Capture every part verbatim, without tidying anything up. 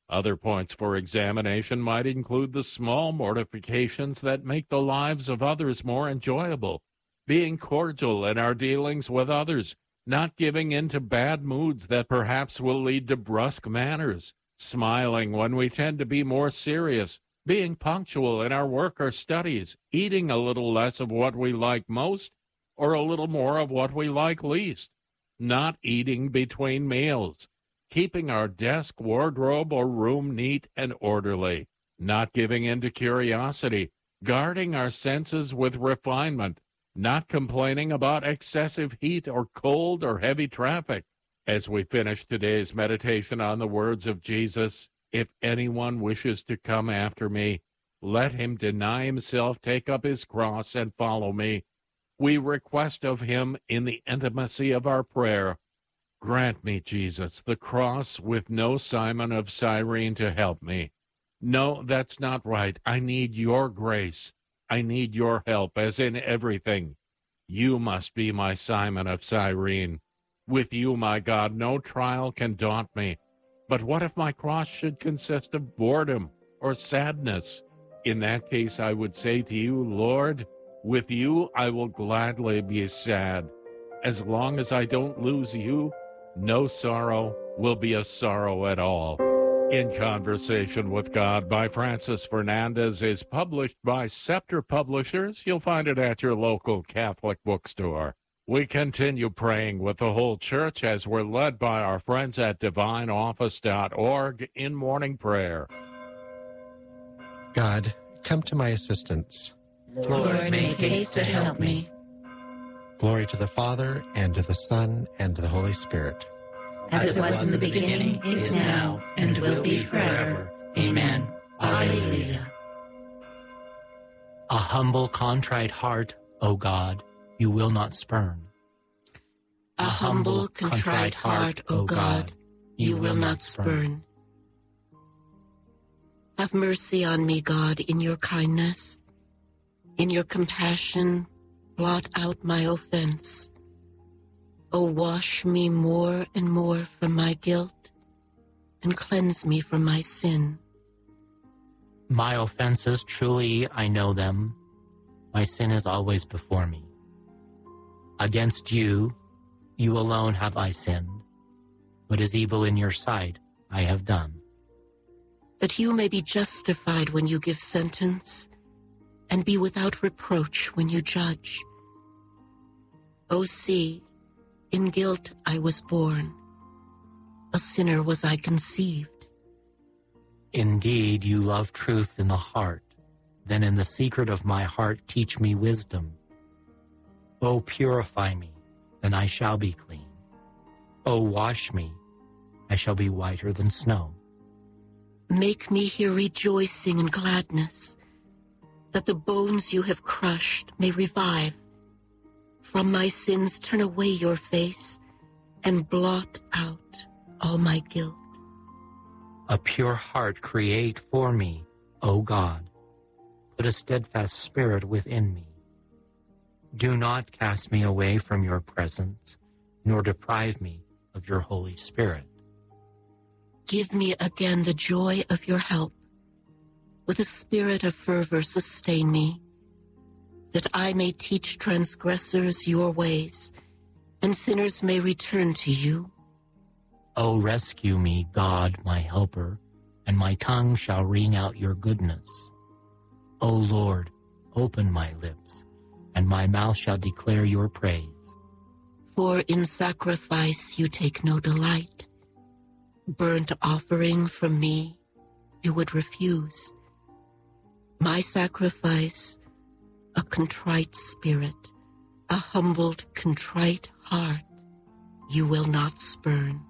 Other points for examination might include the small mortifications that make the lives of others more enjoyable, being cordial in our dealings with others, not giving in to bad moods that perhaps will lead to brusque manners, smiling when we tend to be more serious, being punctual in our work or studies, eating a little less of what we like most or a little more of what we like least, not eating between meals, keeping our desk, wardrobe, or room neat and orderly, not giving in to curiosity, guarding our senses with refinement, not complaining about excessive heat or cold or heavy traffic. As we finish today's meditation on the words of Jesus, if anyone wishes to come after me, let him deny himself, take up his cross, and follow me. We request of him in the intimacy of our prayer, grant me, Jesus, the cross with no Simon of Cyrene to help me. No, that's not right. I need your grace. I need your help, as in everything. You must be my Simon of Cyrene. With you, my God, no trial can daunt me. But what if my cross should consist of boredom or sadness? In that case, I would say to you, Lord, with you I will gladly be sad. As long as I don't lose you, no sorrow will be a sorrow at all. In Conversation with God by Francis Fernandez is published by Scepter Publishers. You'll find it at your local Catholic bookstore. We continue praying with the whole church as we're led by our friends at divine office dot org in morning prayer. God, come to my assistance. Lord, make haste to help me. Glory to the Father, and to the Son, and to the Holy Spirit. As it was in the beginning, is now, and will be forever. Amen. Alleluia. A humble, contrite heart, O God, you will not spurn. A humble, contrite heart, O God, you will not spurn. Have mercy on me, God, in your kindness. In your compassion, blot out my offense. O wash me more and more from my guilt, and cleanse me from my sin. My offenses, truly I know them. My sin is always before me. Against you, you alone have I sinned. What is evil in your sight, I have done. That you may be justified when you give sentence, and be without reproach when you judge. O see, in guilt I was born, a sinner was I conceived. Indeed, you love truth in the heart. Then in the secret of my heart teach me wisdom. O purify me, then I shall be clean. O wash me, I shall be whiter than snow. Make me hear rejoicing and gladness, that the bones you have crushed may revive. From my sins turn away your face, and blot out all my guilt. A pure heart create for me, O God. Put a steadfast spirit within me. Do not cast me away from your presence, nor deprive me of your Holy Spirit. Give me again the joy of your help. With a spirit of fervor sustain me, that I may teach transgressors your ways, and sinners may return to you. O rescue me, God, my helper, and my tongue shall ring out your goodness. O Lord, open my lips, and my mouth shall declare your praise. For in sacrifice you take no delight. Burnt offering from me you would refuse. My sacrifice, a contrite spirit, a humbled, contrite heart, you will not spurn.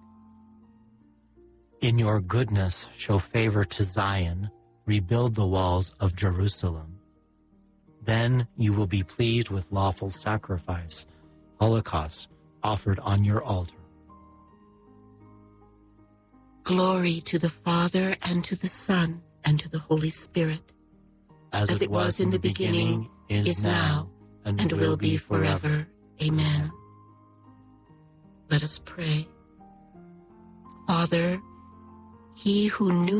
In your goodness show favor to Zion, rebuild the walls of Jerusalem. Then you will be pleased with lawful sacrifice, holocaust offered on your altar. Glory to the Father, and to the Son, and to the Holy Spirit. As, As it was in the beginning, is now, and, and will be forever. Amen. Let us pray. Father, he who knew